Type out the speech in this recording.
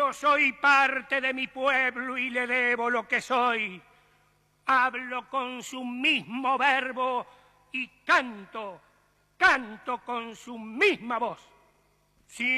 Yo soy parte de mi pueblo y le debo lo que soy. Hablo con su mismo verbo y canto con su misma voz. Si